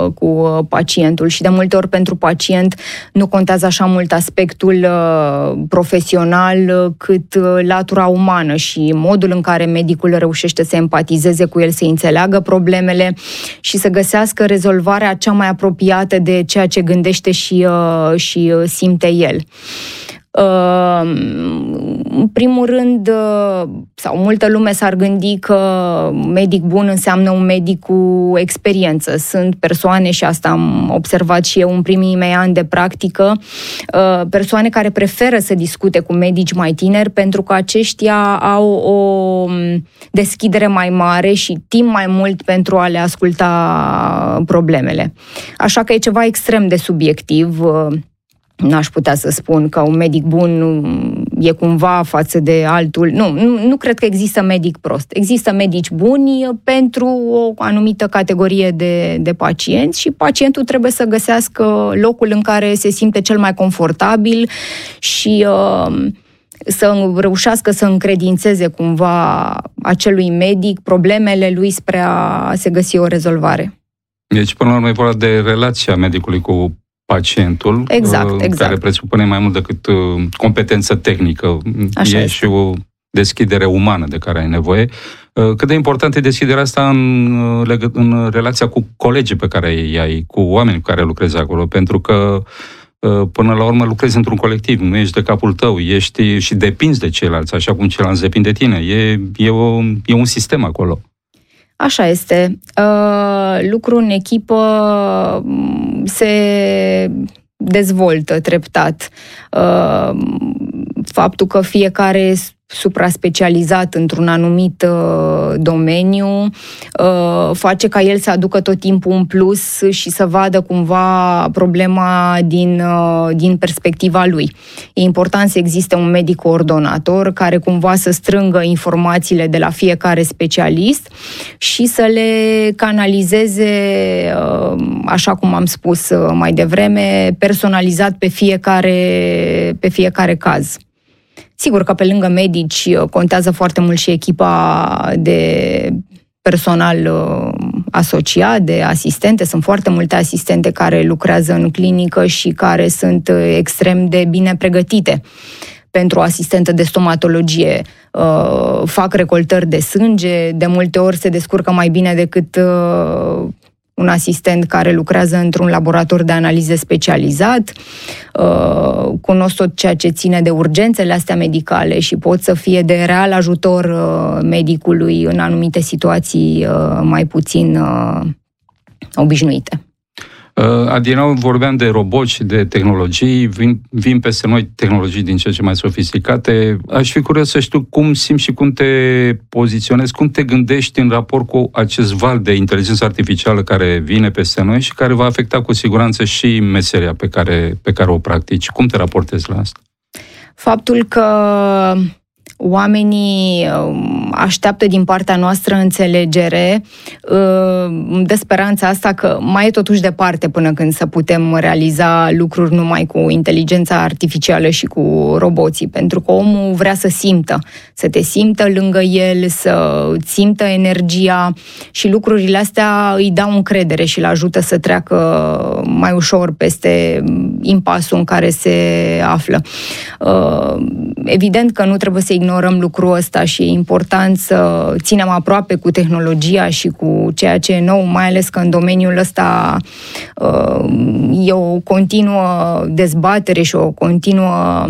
cu pacientul și de multe ori pentru pacient nu contează așa mult aspectul profesional cât latura umană și modul în care medicul reușește să empatizeze cu el, să înțeleagă problemele și să găsească rezolvarea cea mai apropiată de ceea ce gândește și simte el. În primul rând, sau multă lume s-ar gândi că medic bun înseamnă un medic cu experiență. Sunt persoane, și asta am observat și eu în primii mei ani de practică, persoane care preferă să discute cu medici mai tineri pentru că aceștia au o deschidere mai mare și timp mai mult pentru a le asculta problemele. Așa că e ceva extrem de subiectiv. N-aș putea să spun că un medic bun e cumva față de altul. Nu cred că există medic prost. Există medici buni pentru o anumită categorie de pacienți și pacientul trebuie să găsească locul în care se simte cel mai confortabil și să reușească să încredințeze cumva acelui medic problemele lui spre a se găsi o rezolvare. Deci, până la urmă, e vorba de relația medicului cu pacientul, exact. care presupune mai mult decât competență tehnică. Așa și o deschidere umană de care ai nevoie. Cât de importantă e deschiderea asta în relația cu colegii pe care îi ai, cu oamenii cu care lucrezi acolo, pentru că până la urmă lucrezi într-un colectiv, nu ești de capul tău, ești și depinzi de ceilalți, așa cum ceilalți depind de tine. E un sistem acolo. Așa este. Lucrul în echipă se dezvoltă treptat. Faptul că fiecare e supra-specializat într-un anumit domeniu face ca el să aducă tot timpul un plus și să vadă cumva problema din perspectiva lui. E important să existe un medic coordonator care cumva să strângă informațiile de la fiecare specialist și să le canalizeze, așa cum am spus mai devreme, personalizat pe fiecare caz. Sigur că pe lângă medici contează foarte mult și echipa de personal asociat, de asistente. Sunt foarte multe asistente care lucrează în clinică și care sunt extrem de bine pregătite pentru o asistentă de stomatologie. Fac recoltări de sânge, de multe ori se descurcă mai bine decât un asistent care lucrează într-un laborator de analize specializat, cunosc tot ceea ce ține de urgențele astea medicale și pot să fie de real ajutor medicului în anumite situații mai puțin obișnuite. Adinau, vorbeam de roboți și de tehnologii, vin peste noi tehnologii din ce mai sofisticate. Aș fi curios să știu cum simți și cum te poziționezi, cum te gândești în raport cu acest val de inteligență artificială care vine peste noi și care va afecta cu siguranță și meseria pe care o practici. Cum te raportezi la asta? Faptul că oamenii așteaptă din partea noastră înțelegere, de speranța asta că mai e totuși departe până când să putem realiza lucruri numai cu inteligența artificială și cu roboții, pentru că omul vrea să simtă, să te simtă lângă el, să simtă energia și lucrurile astea îi dau încredere și îl ajută să treacă mai ușor peste impasul în care se află. Evident că nu trebuie să ignorăm lucrul ăsta și e important să ținem aproape cu tehnologia și cu ceea ce e nou, mai ales că în domeniul ăsta e o continuă dezbatere și o continuă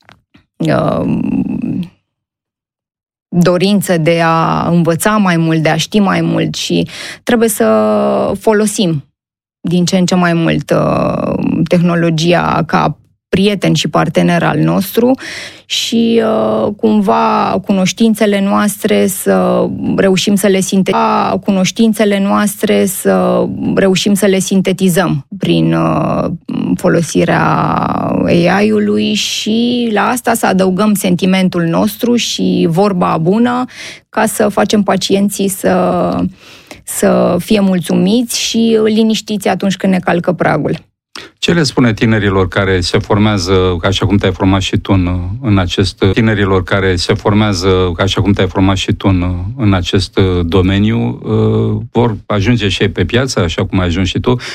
dorință de a învăța mai mult, de a ști mai mult și trebuie să folosim din ce în ce mai mult tehnologia ca prieten și partener al nostru și cumva cunoștințele noastre să reușim să le sintetizăm prin folosirea AI-ului și la asta să adăugăm sentimentul nostru și vorba bună ca să facem pacienții să fie mulțumiți și liniștiți atunci când ne calcă pragul. Ce le spune tinerilor care se formează, așa cum te-ai format și tu în acest domeniu, vor ajunge și ei pe piață, așa cum ai ajuns și tu,